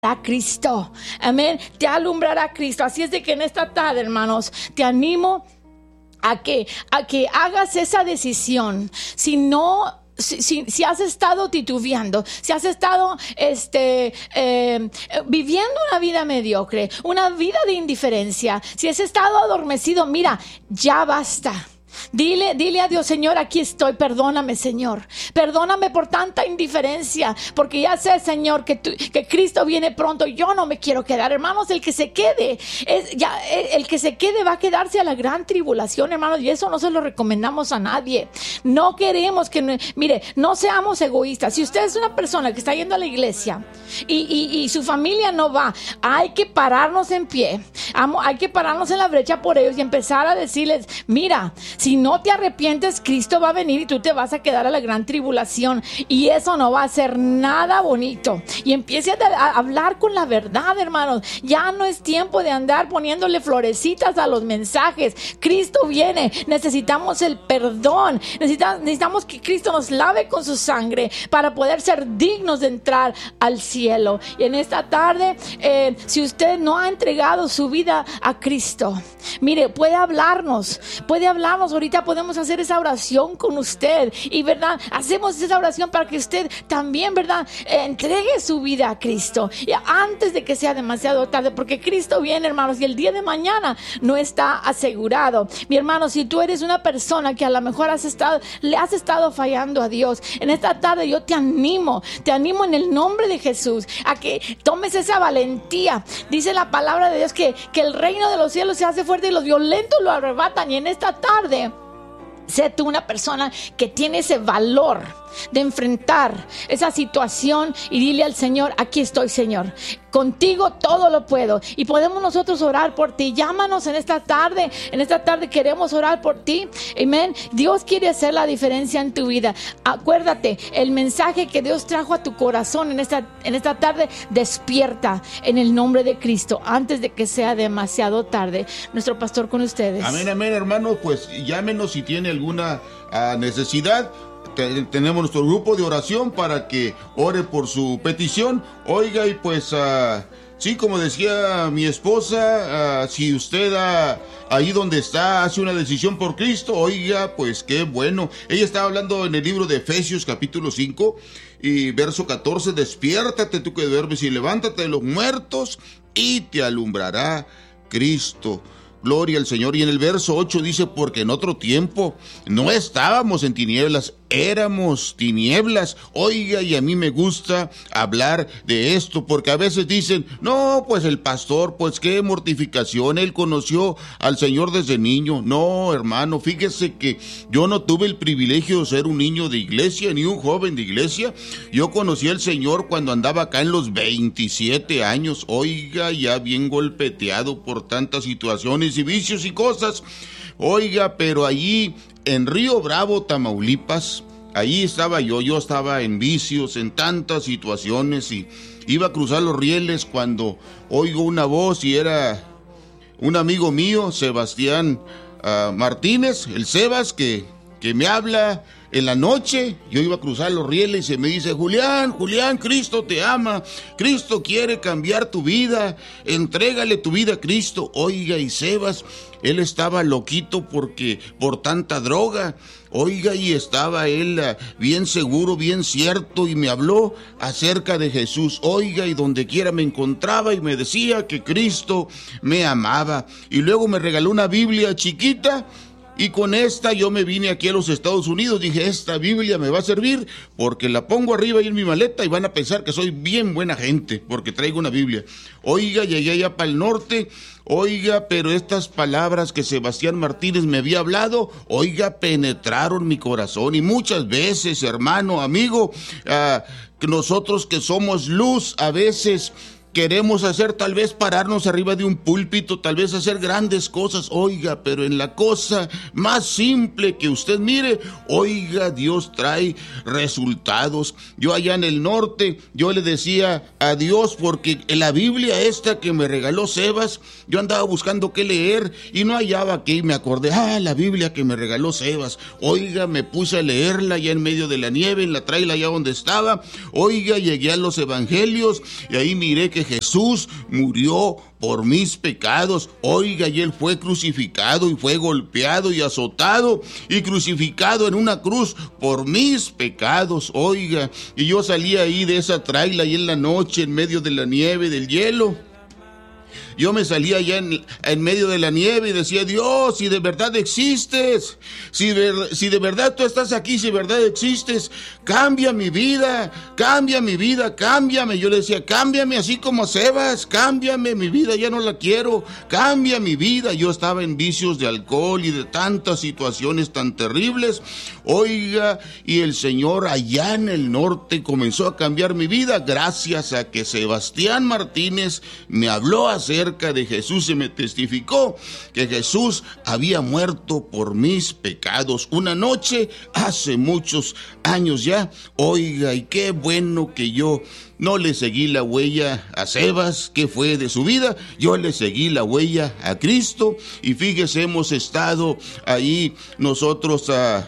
a Cristo. Amén. Te alumbrará Cristo. Así es de que en esta tarde, hermanos, te animo a que hagas esa decisión. Si has estado titubeando, si has estado viviendo una vida mediocre, una vida de indiferencia, si has estado adormecido, mira, ya basta. Dile a Dios: Señor, aquí estoy, perdóname, Señor, perdóname por tanta indiferencia, porque ya sé, Señor, que Cristo viene pronto. Yo no me quiero quedar, hermanos. El que se quede va a quedarse a la gran tribulación, hermanos, y eso no se lo recomendamos a nadie. No queremos no seamos egoístas. Si usted es una persona que está yendo a la iglesia y su familia no va, hay que pararnos en pie, hay que pararnos en la brecha por ellos y empezar a decirles: mira, si no te arrepientes, Cristo va a venir y tú te vas a quedar a la gran tribulación, y eso no va a ser nada bonito. Y empiece a hablar con la verdad, hermanos. Ya no es tiempo de andar poniéndole florecitas a los mensajes. Cristo viene, necesitamos el perdón, necesitamos que Cristo nos lave con su sangre para poder ser dignos de entrar al cielo. Y en esta tarde, si usted no ha entregado su vida a Cristo, mire, puede hablarnos. Ahorita podemos hacer esa oración con usted, y verdad, hacemos esa oración para que usted también, verdad, entregue su vida a Cristo, y antes de que sea demasiado tarde, porque Cristo viene, hermanos, y el día de mañana no está asegurado. Mi hermano, si tú eres una persona que a lo mejor le has estado fallando a Dios, en esta tarde yo te animo en el nombre de Jesús a que tomes esa valentía. Dice la palabra de Dios que el reino de los cielos se hace fuerte y los violentos lo arrebatan. Y en esta tarde, sé tú una persona que tiene ese valor de enfrentar esa situación y dile al Señor: aquí estoy, Señor, contigo todo lo puedo. Y podemos nosotros orar por ti. Llámanos en esta tarde. En esta tarde queremos orar por ti. Amén. Dios quiere hacer la diferencia en tu vida. Acuérdate, el mensaje que Dios trajo a tu corazón en esta tarde, despierta en el nombre de Cristo antes de que sea demasiado tarde. Nuestro pastor con ustedes. Amén, hermano. Pues llámenos si tiene alguna necesidad. Tenemos nuestro grupo de oración para que ore por su petición. Oiga, y pues sí, como decía mi esposa, si usted ahí donde está hace una decisión por Cristo, oiga, pues qué bueno. Ella estaba hablando en el libro de Efesios capítulo 5 y verso 14: despiértate tú que duermes y levántate de los muertos y te alumbrará Cristo. Gloria al Señor. Y en el verso 8 dice: porque en otro tiempo no estábamos en tinieblas, éramos tinieblas. Oiga, y a mí me gusta hablar de esto, porque a veces dicen: no, pues el pastor, pues qué mortificación, él conoció al Señor desde niño. No, hermano, fíjese que yo no tuve el privilegio de ser un niño de iglesia, ni un joven de iglesia. Yo conocí al Señor cuando andaba acá en los 27 años. Oiga, ya bien golpeteado por tantas situaciones y vicios y cosas. Oiga, pero allí en Río Bravo, Tamaulipas, ahí estaba yo estaba en vicios, en tantas situaciones, y iba a cruzar los rieles cuando oigo una voz, y era un amigo mío, Sebastián Martínez, el Sebas, que me habla en la noche. Yo iba a cruzar los rieles y se me dice: Julián, Cristo te ama, Cristo quiere cambiar tu vida, entrégale tu vida a Cristo. Oiga, y Sebas, él estaba loquito por tanta droga. Oiga, y estaba él bien seguro, bien cierto, y me habló acerca de Jesús. Oiga, y donde quiera me encontraba y me decía que Cristo me amaba. Y luego me regaló una Biblia chiquita, y con esta yo me vine aquí a los Estados Unidos. Dije: esta Biblia me va a servir porque la pongo arriba ahí en mi maleta y van a pensar que soy bien buena gente porque traigo una Biblia. Oiga, llegué allá para el norte. Oiga, pero estas palabras que Sebastián Martínez me había hablado, oiga, penetraron mi corazón. Y muchas veces, hermano, amigo, nosotros que somos luz, a veces queremos hacer, tal vez pararnos arriba de un púlpito, tal vez hacer grandes cosas, oiga, pero en la cosa más simple que usted mire, oiga, Dios trae resultados. Yo allá en el norte, yo le decía a Dios, porque en la Biblia esta que me regaló Sebas, yo andaba buscando qué leer y no hallaba aquí, y me acordé, la Biblia que me regaló Sebas. Oiga, me puse a leerla ya en medio de la nieve, en la traila allá donde estaba. Oiga, llegué a los evangelios y ahí miré que que Jesús murió por mis pecados. Oiga, y Él fue crucificado y fue golpeado y azotado y crucificado en una cruz por mis pecados. Oiga, y yo salí ahí de esa traila y en la noche, en medio de la nieve, del hielo. Yo me salía allá en medio de la nieve y decía: Dios, si de verdad existes, si de verdad tú estás aquí, si de verdad existes, cambia mi vida, cámbiame. Yo le decía: cámbiame así como Sebas, cámbiame, mi vida ya no la quiero, cambia mi vida. Yo estaba en vicios de alcohol y de tantas situaciones tan terribles. Oiga, y el Señor allá en el norte comenzó a cambiar mi vida gracias a que Sebastián Martínez me habló acerca de Jesús y me testificó que Jesús había muerto por mis pecados una noche hace muchos años ya. Oiga, y qué bueno que yo no le seguí la huella a Sebas, que fue de su vida. Yo le seguí la huella a Cristo, y fíjese, hemos estado ahí nosotros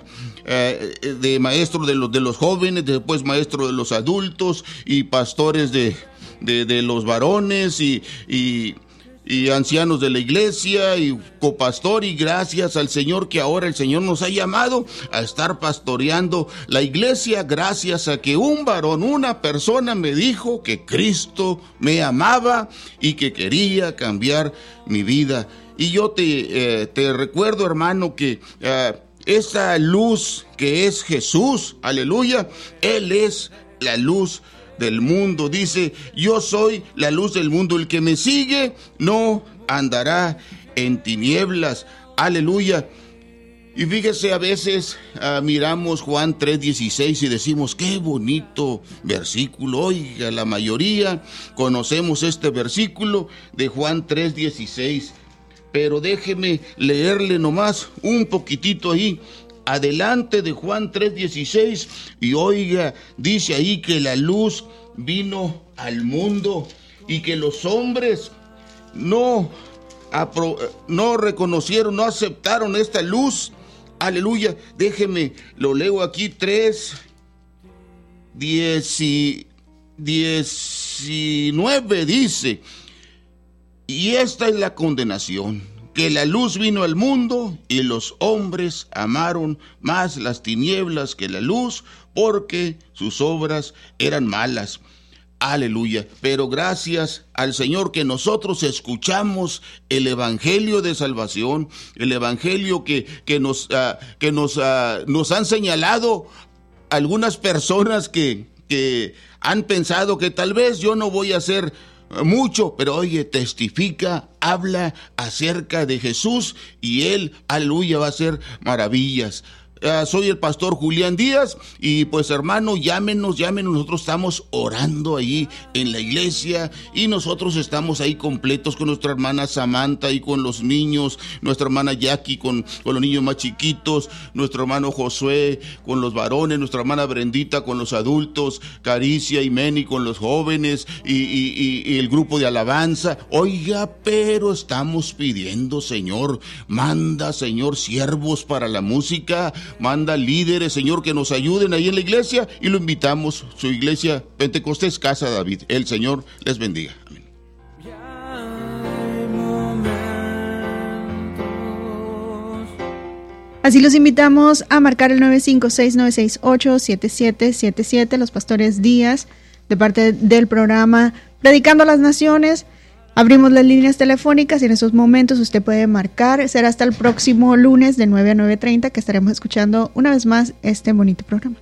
de maestro de los jóvenes, después maestro de los adultos y pastores de los varones y ancianos de la iglesia y copastor, y gracias al Señor que ahora el Señor nos ha llamado a estar pastoreando la iglesia, gracias a que un varón, una persona me dijo que Cristo me amaba y que quería cambiar mi vida. Y yo te recuerdo, hermano, que esa luz que es Jesús, aleluya, Él es la luz del mundo. Dice: yo soy la luz del mundo, el que me sigue no andará en tinieblas, aleluya. Y fíjese, a veces miramos Juan 3:16 y decimos: qué bonito versículo. Oiga, la mayoría conocemos este versículo de Juan 3:16, pero déjeme leerle nomás un poquitito ahí adelante de Juan 3:16, y oiga, dice ahí que la luz vino al mundo y que los hombres no reconocieron, no aceptaron esta luz, aleluya. Déjeme, lo leo aquí, 3:19 dice: y esta es la condenación, que la luz vino al mundo y los hombres amaron más las tinieblas que la luz, porque sus obras eran malas. Aleluya. Pero gracias al Señor que nosotros escuchamos el evangelio de salvación, el evangelio que nos han señalado algunas personas que han pensado que tal vez yo no voy a hacer mucho, pero oye, testifica, habla acerca de Jesús y Él, aleluya, va a hacer maravillas. Soy el pastor Julián Díaz, y pues hermano, llámenos, nosotros estamos orando ahí en la iglesia, y nosotros estamos ahí completos con nuestra hermana Samantha y con los niños, nuestra hermana Jackie con los niños más chiquitos, nuestro hermano Josué con los varones, nuestra hermana Brendita con los adultos, Caricia y Meni con los jóvenes y el grupo de alabanza. Oiga, pero estamos pidiendo: Señor, manda, Señor, siervos para la música, manda líderes, Señor, que nos ayuden ahí en la iglesia, y lo invitamos. Su iglesia Pentecostés Casa David. El Señor les bendiga. Amén. Así los invitamos a marcar el 956-968-7777, los pastores Díaz, de parte del programa Predicando a las Naciones. Abrimos las líneas telefónicas y en esos momentos usted puede marcar. Será hasta el próximo lunes de 9 a 9:30 que estaremos escuchando una vez más este bonito programa.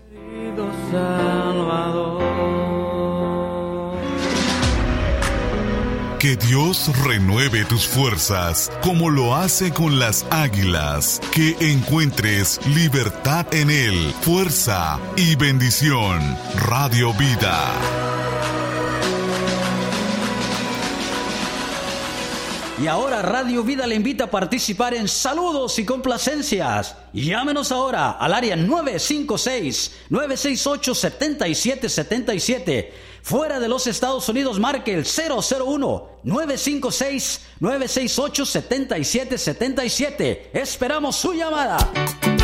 Que Dios renueve tus fuerzas como lo hace con las águilas. Que encuentres libertad en Él, fuerza y bendición. Radio Vida. Y ahora Radio Vida le invita a participar en saludos y complacencias. Llámenos ahora al área 956-968-7777. Fuera de los Estados Unidos, marque el 001-956-968-7777. Esperamos su llamada.